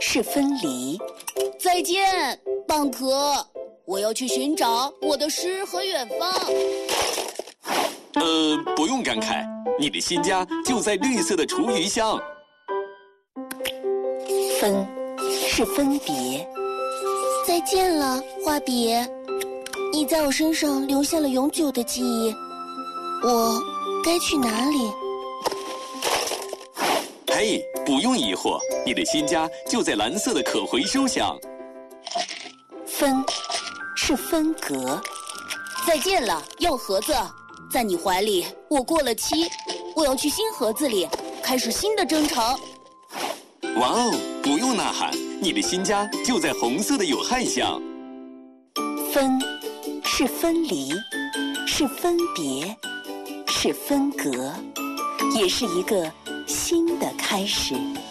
是分离。 再见，蚌壳，我要去寻找我的诗和远方。 不用感慨，你的新家就在绿色的厨余箱。 分是分别。 再见了，画笔，你在我身上留下了永久的记忆。我该去哪里？ 嘿，不用疑惑，你的新家就在蓝色的可回收箱。 分是分隔。 再见了，药盒子，在你怀里我过了期，我要去新盒子里开始新的征程。 哇哦，不用呐喊，你的新家就在红色的有害箱。 分是分离，是分别，是分隔，也是一个新的开始。